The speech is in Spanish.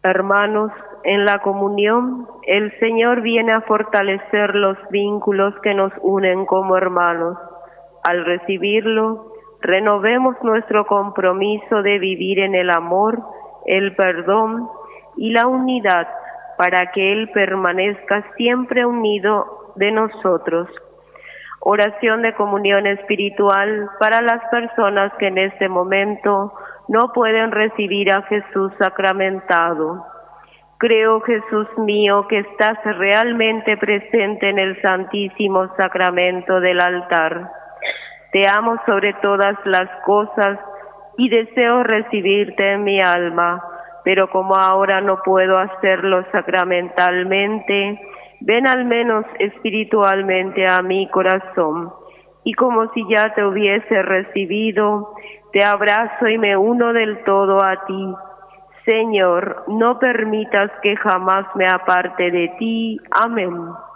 Hermanos, en la comunión, el Señor viene a fortalecer los vínculos que nos unen como hermanos. Al recibirlo, renovemos nuestro compromiso de vivir en el amor, el perdón y la unidad, para que Él permanezca siempre unido de nosotros. Oración de comunión espiritual para las personas que en este momento no pueden recibir a Jesús sacramentado. Creo, Jesús mío, que estás realmente presente en el Santísimo Sacramento del altar. Te amo sobre todas las cosas y deseo recibirte en mi alma, pero como ahora no puedo hacerlo sacramentalmente, ven al menos espiritualmente a mi corazón, y como si ya te hubiese recibido, te abrazo y me uno del todo a ti. Señor, no permitas que jamás me aparte de ti. Amén.